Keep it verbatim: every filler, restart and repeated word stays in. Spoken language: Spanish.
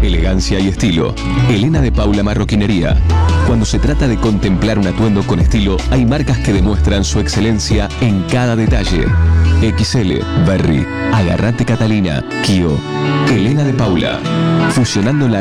elegancia y estilo. Elena de Paula Marroquinería. Cuando se trata de contemplar un atuendo con estilo, hay marcas que demuestran su excelencia en cada detalle. X L, Berry, Agarrate Catalina, Kio, Elena de Paula. Fusionando la